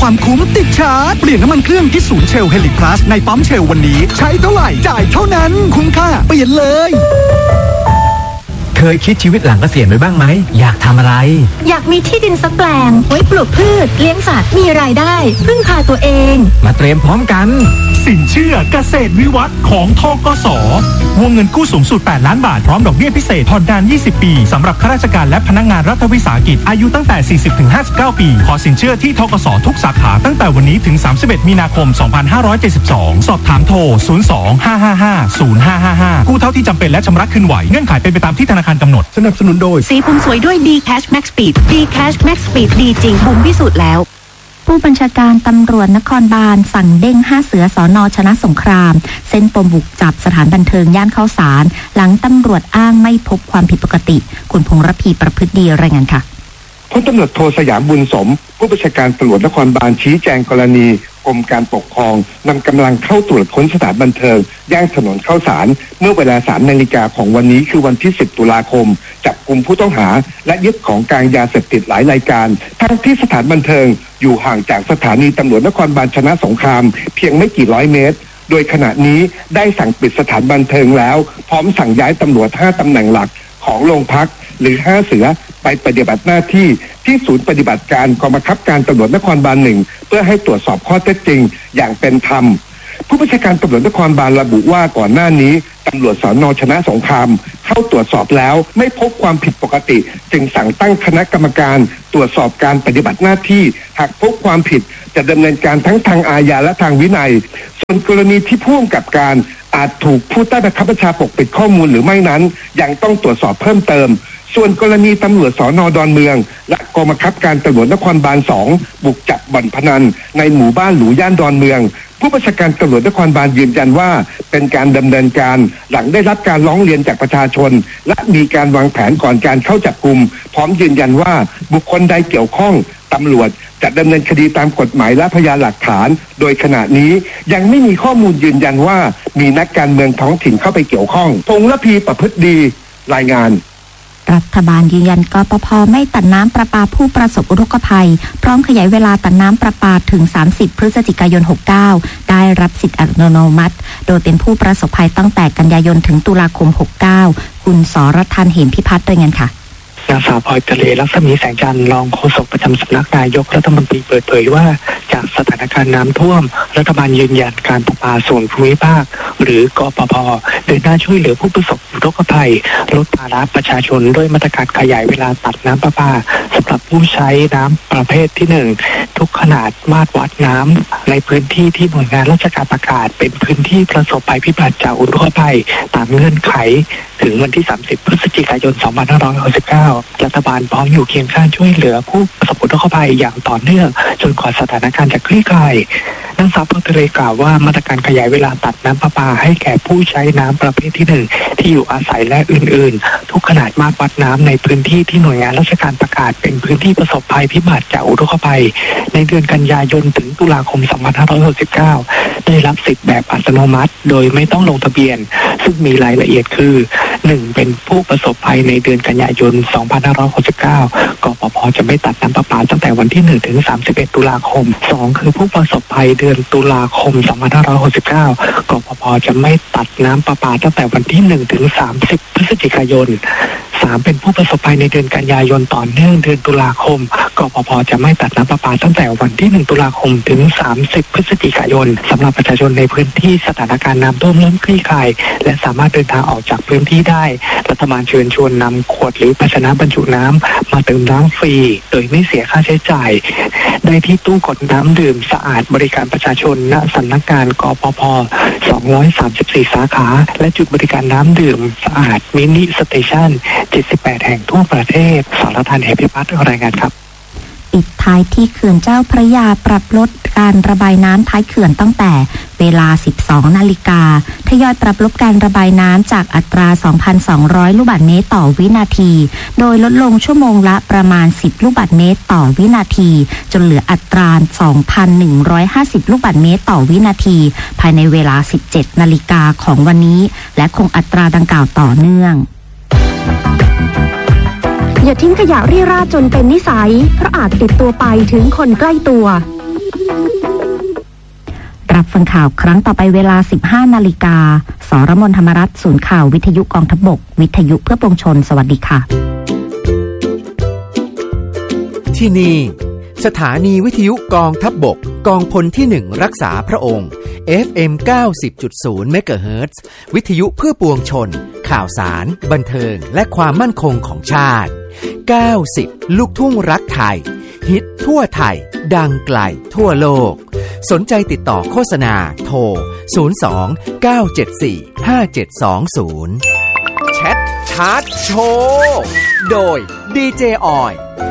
ความคุ้มติดชาร์จเปลี่ยนน้ำมันเครื่องที่ศูนย์เชลเฮลิพลัสในปั๊มเชลวันนี้ใช้เท่าไหร่จ่ายเท่านั้นคุ้มค่าเปลี่ยนเลยเคยคิดชีวิตหลังเกษียณไว้บ้างไหมอยากทำอะไรอยากมีที่ดินสักแปลงไว้ปลูกพืชเลี้ยงสัตว์มีรายได้พึ่งพาตัวเองมาเตรียมพร้อมกันสินเชื่อเกษตรวิวัฒน์ของธกส.วงเงินกู้สูงสุด8ล้านบาทพร้อมดอกเบี้ยพิเศษผ่อนนาน20ปีสำหรับข้าราชการและพนักงานรัฐวิสาหกิจอายุตั้งแต่ 40-59 ปีขอสินเชื่อที่ธกส.ทุกสาขาตั้งแต่วันนี้ถึง31มีนาคม2572สอบถามโทร02-555-0555กู้เท่าที่จำเป็นและชำระคืนไหวเงื่อนไขเป็นไปตามที่ธนาคารกำหนดสนับสนุนโดยสีผมสวยด้วย D-Cash Max Speed D-Cash Max Speed ดีจริงบุมพิสูจน์แล้วผู้บัญชาการตำรวจนครบาลสั่งเด้ง5เสือสน.ชนะสงครามเส้นปมบุกจับสถานบันเทิงย่านข้าวสารหลังตำรวจอ้างไม่พบความผิดปกติคุณพงษ์ระพีประพฤติดีรายงานค่ะพลตำรวจโทสยามบุญสมผู้บัญชาการตำรวจนครบาลชี้แจงกรณีกรมการปกครองนำกำลังเข้าตรวจค้นสถานบันเทิงย่านถนนข้าวสารเมื่อเวลา 3 นาฬิกาของวันนี้คือวันที่ 10 ตุลาคมจับกุมผู้ต้องหาและยึดของกลางยาเสพติดหลายรายการทั้งที่สถานบันเทิงอยู่ห่างจากสถานีตำรวจนครบาลชนะสงครามเพียงไม่กี่ร้อยเมตรโดยขณะนี้ได้สั่งปิดสถานบันเทิงแล้วพร้อมสั่งย้ายตำรวจ5ตำแหน่งหลักของโรงพักหรือ5เสือไปปฏิบัติหน้าที่ที่ศูนย์ปฏิบัติการกองบังคับการตำรวจนครบาล1เพื่อให้ตรวจสอบข้อเท็จจริงอย่างเป็นธรรมผู้บัญชาการตำรวจนครบาลระบุว่าก่อนหน้านี้ตำรวจสน.ชนะสงครามเข้าตรวจสอบแล้วไม่พบความผิดปกติจึงสั่งตั้งคณะกรรมการตรวจสอบการปฏิบัติหน้าที่หากพบความผิดจะดำเนินการทั้งทางอาญาและทางวินัยส่วนกรณีที่ผู้กำกับการอาจถูกผู้ใต้บังคับบัญชาปกปิดข้อมูลหรือไม่นั้นยังต้องตรวจสอบเพิ่มเติมส่วนกรณีตำรวจสน.ดอนเมืองและกองบังคับการตำรวจนครบาล2บุกจับบ่อนพนันในหมู่บ้านหรูย่านดอนเมืองผู้บัญชาการตำรวจนครบาลยืนยันว่าเป็นการดำเนินการหลังได้รับการร้องเรียนจากประชาชนและมีการวางแผนก่อนการเข้าจับกุมพร้อมยืนยันว่าบุคคลใดเกี่ยวข้องตำรวจจะดำเนินคดีตามกฎหมายและพยานหลักฐานโดยขณะนี้ยังไม่มีข้อมูลยืนยันว่ามีนักการเมืองท้องถิ่นเข้าไปเกี่ยวข้องพงษ์ระพีประพฤติดีรายงานรัฐบาลยืนยันกปภ.ไม่ตัดน้ำประปาผู้ประสบอุทกภัยพร้อมขยายเวลาตัดน้ำประปาถึง30พฤศจิกายน69ได้รับสิทธิอัตโนมัติโดยเป็นผู้ประสบภัยตั้งแต่กันยายนถึงตุลาคม69คุณสรทันเหมพิพัฒน์รายงานค่ะนางสาวพลอยทะเลลักษมีแสงจันทร์รองโฆษกประจำสำนักนายกรัฐมนตรีเปิดเผยว่าจากสถานการณ์น้ำท่วมรัฐบาลยืนยันการประปาส่วนภูมิภาคหรือกปภ.เดินหน้าช่วยเหลือผู้ประสบอุทกภัยลดภาระประชาชนด้วยมาตรการขยายเวลาตัดน้ำประปาสำหรับผู้ใช้น้ำประเภทที่1ทุกขนาดมาตรวัดน้ำในพื้นที่ที่หน่วยงานราชการประกาศเป็นพื้นที่ประสบภัยพิบัติจากอุทกภัยตามเงื่อนไขถึงวันที่30พฤศจิกายน2569รัฐบาลพร้อมอยู่เคียงข้างช่วยเหลือผู้ประสบอุทกภัยอย่างต่อเนื่องจนกว่าสถานการณ์จะคลี่คลายนางสาวพลอยทะเลกล่าวว่ามาตรการขยายเวลาตัดน้ำประปาให้แก่ผู้ใช้น้ำประเภทที่1ที่อยู่อาศัยและอื่นๆทุกขนาดมาตรวัดน้ำในพื้นที่ที่หน่วยงานราชการประกาศเป็นพื้นที่ประสบภัยพิบัติจากอุทกภัยในเดือนกันยายนถึงตุลาคม2569ได้รับสิทธิ์แบบอัตโนมัติโดยไม่ต้องลงทะเบียนซึ่งมีรายละเอียดคือ1เป็นผู้ประสบภัยในเดือนกันยายน2569กปภ.จะไม่ตัดน้ำประปาตั้งแต่วันที่1ถึง31ตุลาคม2คือผู้ประสบภัยเดือนตุลาคม2569กปภ.จะไม่ตัดน้ำประปาตั้งแต่วันที่1ถึง30พฤศจิกายน3เป็นผู้ประสบภัยในเดือนกันยายนต่อเนื่องเดือนตุลาคมกปภ.จะไม่ตัดน้ำประปาตั้งแต่วันที่1ตุลาคมถึง30พฤศจิกายนสำหรับประชาชนในพื้นที่สถานการณ์น้ำท่วมเริ่มคลี่คลายและสามารถเดินทางออกจากพื้นที่ได้รัฐบาลเชิญชวนนำขวดหรือภาชนะบรรจุน้ำมาเติมน้ำฟรีโดยไม่เสียค่าใช้จ่ายได้ที่ตู้กดน้ำดื่มสะอาดบริการประชาชนณสำนักงานกปภ. 234 สาขาและจุดบริการน้ำดื่มสะอาดมินิสเตชัน78แห่งทั่วประเทศสรทันเหมพิพัฒน์รายงานครับปิดท้ายที่เขื่อนเจ้าพระยาปรับลดการระบายน้ำท้ายเขื่อนตั้งแต่เวลา 12 นาฬิกาทยอยปรับลดการระบายน้ำจากอัตรา 2,200 ลูกบาศก์เมตรต่อวินาทีโดยลดลงชั่วโมงละประมาณ10ลูกบาศก์เมตรต่อวินาทีจนเหลืออัตรา 2,150 ลูกบาศก์เมตรต่อวินาทีภายในเวลา 17 นาฬิกาของวันนี้และคงอัตราดังกล่าวต่อเนื่องอย่าทิ้งขยะเรี่ยราดจนเป็นนิสัยเพราะอาจติดตัวไปถึงคนใกล้ตัวรับฟังข่าวครั้งต่อไปเวลา 15 นาฬิกา สรมน ธรรมรัตน์ศูนย์ข่าววิทยุกองทัพบกวิทยุเพื่อปวงชนสวัสดีค่ะที่นี่สถานีวิทยุกองทัพบกกองพลที่1รักษาพระองค์ FM 90.0 เมกะเฮิรตซ์วิทยุเพื่อปวงชนข่าวสารบันเทิงและความมั่นคงของชาติ90ลูกทุ่งรักไทยฮิตทั่วไทยดังไกลทั่วโลกสนใจติดต่อโฆษณาโทร02 974 5720แชทชาร์ตโชว์โดยดีเจออย